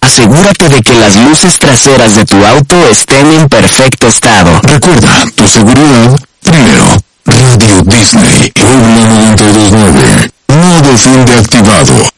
Asegúrate de que las luces traseras de tu auto estén en perfecto estado. Recuerda, tu seguridad primero. Radio Disney, Puebla 92.9. Modo fin de activado.